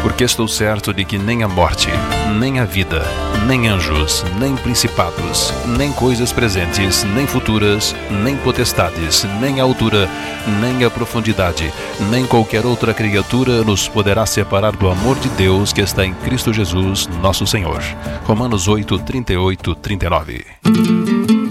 Porque estou certo de que nem a morte, nem a vida, nem anjos, nem principados, nem coisas presentes, nem futuras, nem potestades, nem a altura, nem a profundidade, nem qualquer outra criatura nos poderá separar do amor de Deus que está em Cristo Jesus, nosso Senhor. Romanos 8, 38, 39.